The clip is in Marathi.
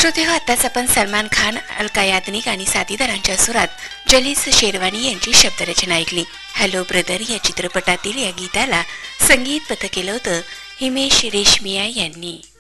श्रोते हो, आताच आपण सलमान खान, अलका याज्ञनिक आणि साथीदारांच्या सुरात जलीस शेरवानी यांची शब्दरचना ऐकली. हॅलो ब्रदर या चित्रपटातील या गीताला संगीतबद्ध केलं होतं हिमेश रेशमिया यांनी.